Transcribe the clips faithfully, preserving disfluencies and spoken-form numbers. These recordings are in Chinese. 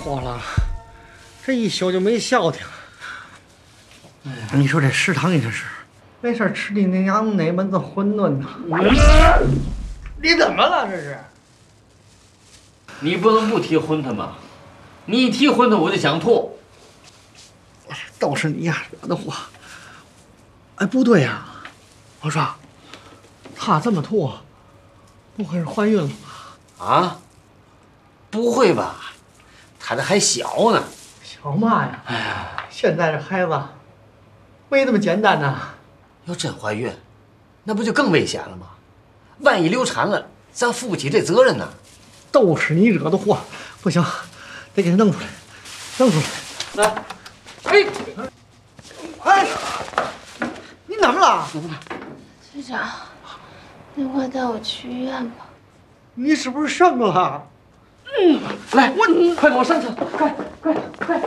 妥了，这一宿就没消停。哎呀，你说这食堂也是，没事吃你那娘哪门子馄饨呢？你怎么了？这是？ 你不能不提馄饨吧？你一提馄饨我就想吐。 都是你呀惹的祸。哎，不对呀、啊，我说，她这么吐，不会是怀孕了吧？ 啊？不会吧？她这还小呢。 小嘛呀？哎呀，现在这孩子没这么简单呐。 要真怀孕，那不就更危险了吗？万一流产了，咱负不起这责任呢。 都是你惹的祸，不行，得给他弄出来，弄出来。 来，哎， 哎，你怎么了？ 局长，您快带我去医院吧。 你是不是生了？ 嗯，来，我快给我上车，快快快！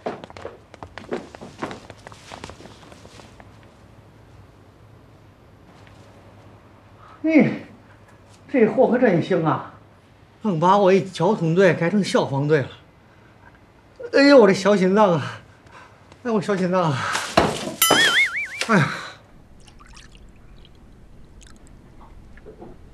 你这货可真行啊，能把我一交通队改成消防队了。哎呦，我这小心脏啊！哎，我小心脏啊！哎呀！